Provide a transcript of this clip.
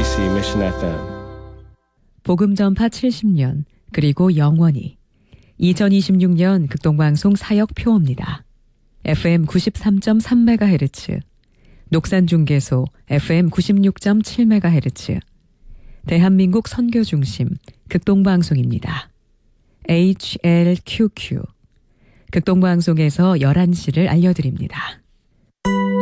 MBC Mission FM. 복음 전파 70년 그리고 영원히 2026년 극동방송 사역표입니다. FM 93.3MHz, 녹산중계소 FM 96.7MHz, 대한민국 선교중심 극동방송입니다. HLQQ 극동방송에서 11시를 알려드립니다.